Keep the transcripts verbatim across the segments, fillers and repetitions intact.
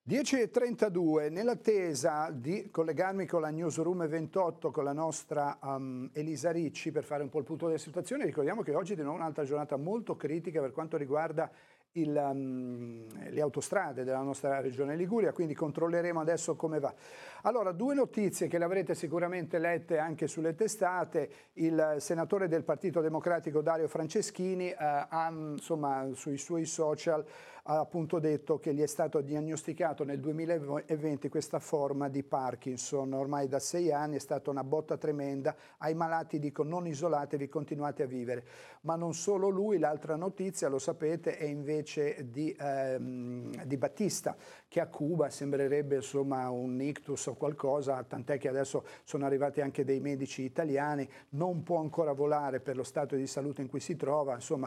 dieci e trentadue, nell'attesa di collegarmi con la Newsroom ventotto, con la nostra um, Elisa Ricci per fare un po' il punto della situazione, ricordiamo che oggi è di nuovo un'altra giornata molto critica per quanto riguarda il, um, le autostrade della nostra regione Liguria, quindi controlleremo adesso come va. Allora, due notizie che le avrete sicuramente lette anche sulle testate. Il senatore del Partito Democratico Dario Franceschini eh, ha insomma sui suoi social ha appunto detto che gli è stato diagnosticato nel duemilaventi questa forma di Parkinson, ormai da sei anni, è stata una botta tremenda, ai malati dico non isolatevi, continuate a vivere. Ma non solo lui, l'altra notizia, lo sapete, è invece di, ehm, di Battista, che a Cuba sembrerebbe insomma un ictus o qualcosa, tant'è che adesso sono arrivati anche dei medici italiani, non può ancora volare per lo stato di salute in cui si trova, insomma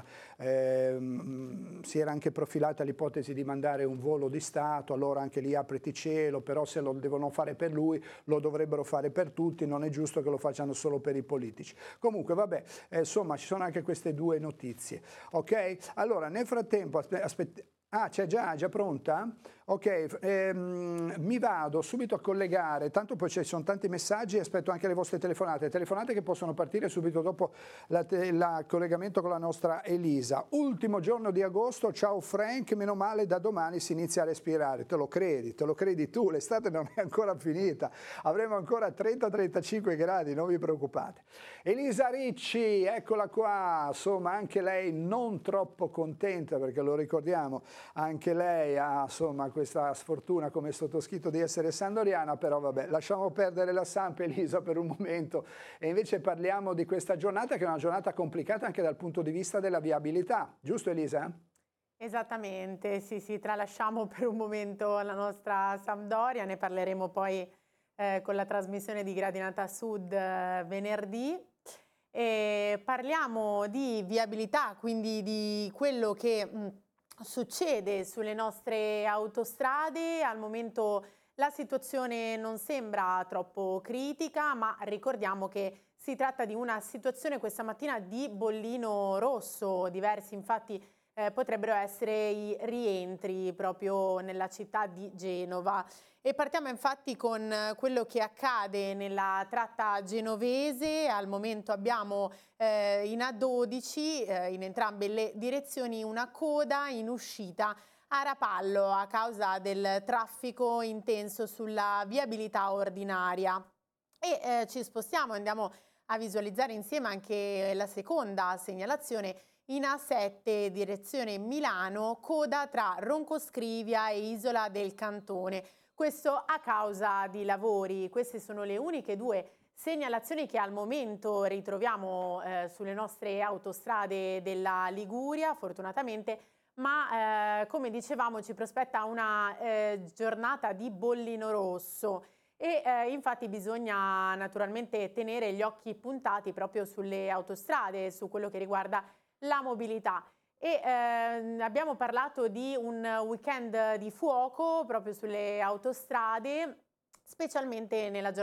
ehm, si era anche profilata l'ipotesi di mandare un volo di Stato, allora anche lì apriti cielo, però se lo devono fare per lui lo dovrebbero fare per tutti, non è giusto che lo facciano solo per i politici. Comunque vabbè, eh, insomma ci sono anche queste due notizie, ok? Allora nel frattempo aspettiamo. Ah, c'è già, già pronta? Ok, ehm, mi vado subito a collegare, tanto poi ci sono tanti messaggi e aspetto anche le vostre telefonate, telefonate che possono partire subito dopo il collegamento con la nostra Elisa. Ultimo giorno di agosto, ciao Frank, meno male da domani si inizia a respirare, te lo credi, te lo credi tu, l'estate non è ancora finita, avremo ancora trenta trentacinque gradi, non vi preoccupate. Elisa Ricci, eccola qua, insomma anche lei non troppo contenta perché lo ricordiamo, anche lei ha insomma questa sfortuna come sottoscritto di essere sandoriana, però vabbè, lasciamo perdere la Samp, Elisa, per un momento e invece parliamo di questa giornata che è una giornata complicata anche dal punto di vista della viabilità, giusto Elisa? Esattamente, sì, sì, tralasciamo per un momento la nostra Sampdoria, ne parleremo poi eh, con la trasmissione di Gradinata Sud eh, venerdì. E parliamo di viabilità, quindi di quello che mh, succede sulle nostre autostrade. Al momento la situazione non sembra troppo critica, ma ricordiamo che si tratta di una situazione questa mattina di bollino rosso. Diversi infatti eh, potrebbero essere i rientri proprio nella città di Genova. E partiamo infatti con quello che accade nella tratta genovese. Al momento abbiamo eh, in A dodici, eh, in entrambe le direzioni, una coda in uscita a Rapallo a causa del traffico intenso sulla viabilità ordinaria. E eh, ci spostiamo, andiamo a visualizzare insieme anche la seconda segnalazione in A sette direzione Milano, coda tra Roncoscrivia e Isola del Cantone. Questo a causa di lavori. Queste sono le uniche due segnalazioni che al momento ritroviamo eh, sulle nostre autostrade della Liguria, fortunatamente, ma eh, come dicevamo ci prospetta una eh, giornata di bollino rosso e eh, infatti bisogna naturalmente tenere gli occhi puntati proprio sulle autostrade, su quello che riguarda la mobilità. E eh, abbiamo parlato di un weekend di fuoco proprio sulle autostrade, specialmente nella giornata